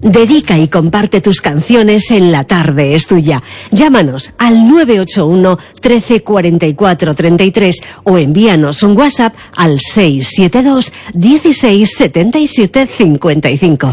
Dedica y comparte tus canciones en La Tarde es Tuya. Llámanos al 981 13 44 33 o envíanos un WhatsApp al 672 16 77 55.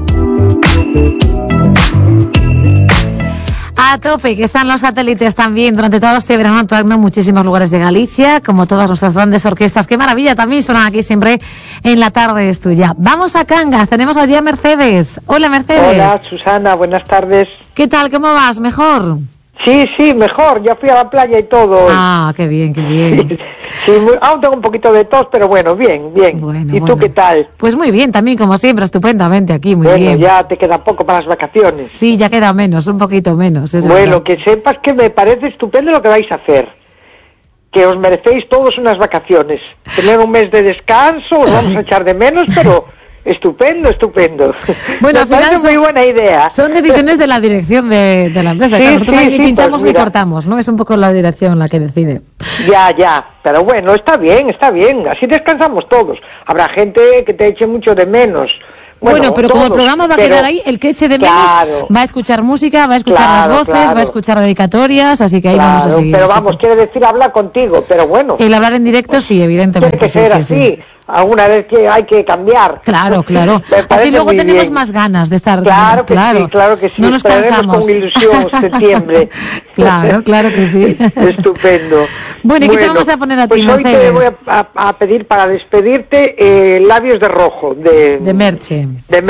A tope, que están los satélites también durante todo este verano actuando en muchísimos lugares de Galicia, como todas nuestras grandes orquestas. ¡Qué maravilla! También suenan aquí siempre en La Tarde es Tuya. Vamos a Cangas, tenemos allí a Mercedes. Hola, Mercedes. Hola, Susana, buenas tardes. ¿Qué tal? ¿Cómo vas? ¿Mejor? Sí, mejor. Ya fui a la playa y todo. Ah, qué bien, qué bien. Sí, aún tengo un poquito de tos, pero bueno, bien. Bueno, ¿Y tú qué tal? Pues muy bien, también como siempre, estupendamente aquí, muy bien. Bueno, ya te queda poco para las vacaciones. Sí, ya queda menos, un poquito menos. Bueno, verdad. Que sepas que me parece estupendo lo que vais a hacer. Que os merecéis todos unas vacaciones. Tener un mes de descanso, os vamos a echar de menos, pero... Estupendo. Bueno, al final es muy buena idea. Son decisiones de la dirección de la empresa. Sí, claro, nosotros aquí pinchamos pues y cortamos, ¿no? Es un poco la dirección la que decide. Ya. Pero bueno, está bien. Así descansamos todos. Habrá gente que te eche mucho de menos. Bueno, pero como el programa va a quedar ahí, el que eche de menos va a escuchar música, va a escuchar las voces, va a escuchar dedicatorias, así que ahí vamos a seguir. Pero vamos, quiere decir hablar contigo, pero bueno. El hablar en directo, sí, evidentemente. Tiene que ser así. Sí. Alguna vez que hay que cambiar. Claro. Así luego tenemos bien. Más ganas de estar. Claro que sí. No nos cansamos. Con ilusión septiembre. Claro que sí. Estupendo. Bueno, ¿y qué te vamos a poner a ti, Mercedes? Hoy te voy a pedir para despedirte Labios de Rojo de Merche.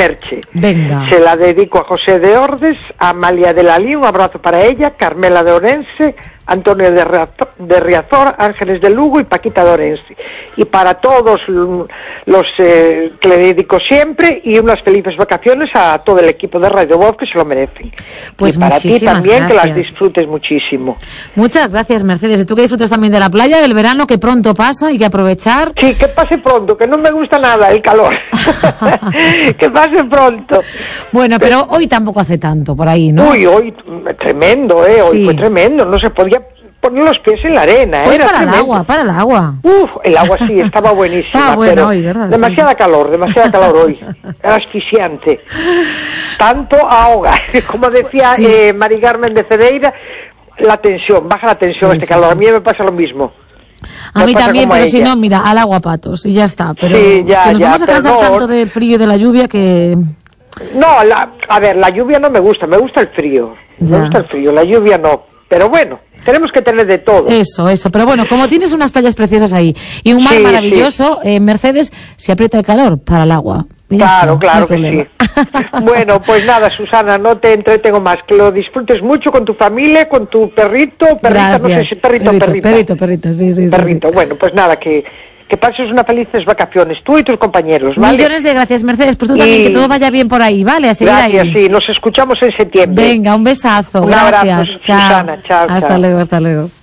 Venga. Se la dedico a José de Ordes, a Amalia de Lalí, un abrazo para ella, Carmela de Orense, Antonio de Riazor, Ángeles de Lugo y Paquita de Orense. Y para todos los que le dedico siempre, y unas felices vacaciones a todo el equipo de Radio Voz, que se lo merecen. Pues y para ti también, gracias. que las disfrutes muchísimo. Muchas gracias, Mercedes. Y tú que disfrutas también de la playa, del verano, que pronto pasa, hay que aprovechar. Sí, que pase pronto, que no me gusta nada el calor. Que pase pronto. Bueno, pero hoy tampoco hace tanto por ahí, ¿no? Hoy tremendo, hoy fue tremendo, no se podía poner los pies en la arena. Pues era para tremendo. el agua. El agua sí, estaba buenísima. Estaba buena pero hoy, ¿verdad? demasiada calor hoy. Era asfixiante. Tanto ahoga. Como decía Mari Carmen de Cedeira, baja la tensión calor. A mí me pasa lo mismo. A mí también, pero si no, mira, al agua patos y ya está. Pero es que nos vamos a cansar tanto del frío y de la lluvia que... No, la lluvia no me gusta el frío. Me gusta el frío, la lluvia no. Pero bueno, tenemos que tener de todo. Eso. Pero bueno, como tienes unas playas preciosas ahí y un mar maravilloso, Mercedes, se aprieta el calor para el agua. Claro que sí. Bueno, pues nada, Susana, no te entretengo más. Que lo disfrutes mucho con tu familia, con tu perrita, no sé si perrito, sí. Perrito, bueno, pues nada, que pases unas felices vacaciones, tú y tus compañeros, ¿vale? Millones de gracias, Mercedes, pues tú también, que todo vaya bien por ahí, ¿vale? A seguir gracias, ahí. Sí, nos escuchamos en septiembre. Venga, un besazo, un gracias. abrazo, Susana, chao. Hasta luego.